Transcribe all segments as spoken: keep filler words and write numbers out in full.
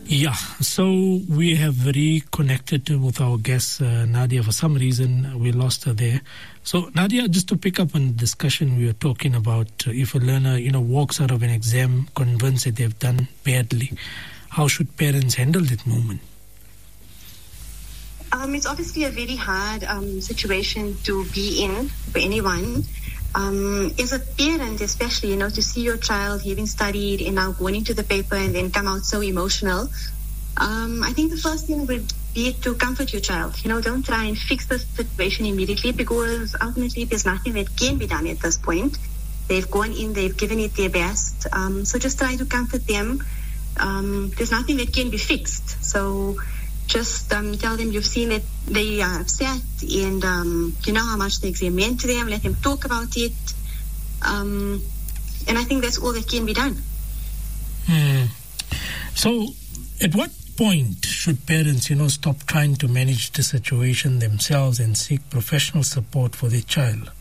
Yeah, so we have reconnected with our guest, uh, Nadia. For some reason, we lost her there. So, Nadia, just to pick up on the discussion we were talking about, uh, if a learner, you know, walks out of an exam convinced that they've done badly, how should parents handle that moment? Um, it's obviously a very hard um, situation to be in for anyone. Um, as a parent, especially, you know, to see your child having studied and now going into the paper and then come out so emotional, um, I think the first thing would be to comfort your child. You know, don't try and fix the situation immediately, because ultimately there's nothing that can be done at this point. They've gone in, they've given it their best. Um, so just try to comfort them. Um, there's nothing that can be fixed. So just um, tell them you've seen it, they are upset, and um, you know how much the exam meant to them. Let them talk about it. Um, and I think that's all that can be done. Hmm. So at what point should parents, you know, stop trying to manage the situation themselves and seek professional support for their child?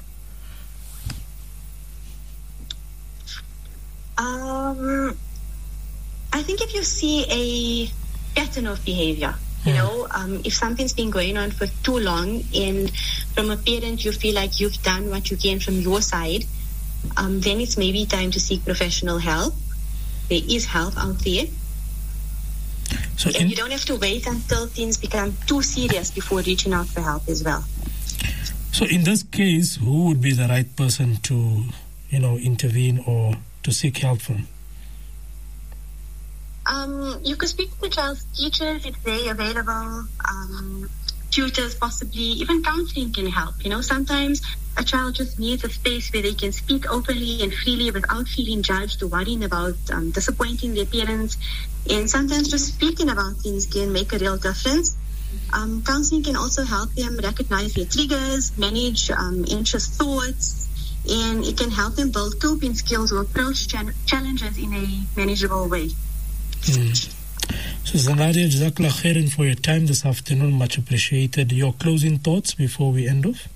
Um, I think if you see a pattern of behavior, you know, um, if something's been going on for too long, and from a parent you feel like you've done what you can from your side, um, then it's maybe time to seek professional help. There is help out there. So and you don't have to wait until things become too serious before reaching out for help as well. So in this case, who would be the right person to, you know, intervene or to seek help from? Um, you could speak to the child's teachers if they're available, um, tutors possibly, even counseling can help. You know, sometimes a child just needs a space where they can speak openly and freely without feeling judged or worrying about um, disappointing their parents. And sometimes just speaking about things can make a real difference. Um, counseling can also help them recognize their triggers, manage um, anxious thoughts, and it can help them build coping skills or approach ch- challenges in a manageable way. Mm. So, Nadia, Jazakallah khairan for your time this afternoon. Much appreciated. Your closing thoughts before we end off?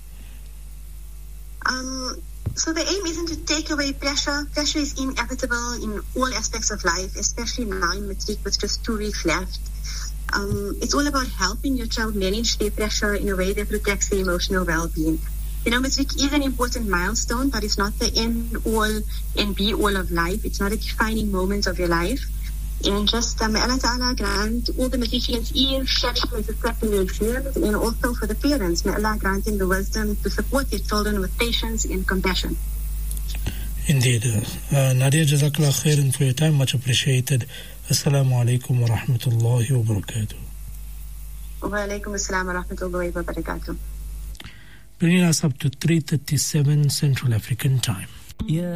Um, so the aim isn't to take away pressure. Pressure is inevitable in all aspects of life, especially now in matric with just two weeks left. Um, it's all about helping your child manage their pressure in a way that protects their emotional well-being. You know, matric is an important milestone, but it's not the end all and be all of life. It's not a defining moment of your life. And just um, Allah Ta'ala grant all the matricians ears, shedding and successful exams, and also for the parents, may Allah grant them the wisdom to support their children with patience and compassion. Indeed. Uh, Nadia, Jazakallah khairan for your time. Much appreciated. Assalamu alaikum wa rahmatullahi wa barakatuh. Wa alaikum assalam wa rahmatullahi wa barakatuh. Bringing us up to three thirty-seven Central African Time. Yeah.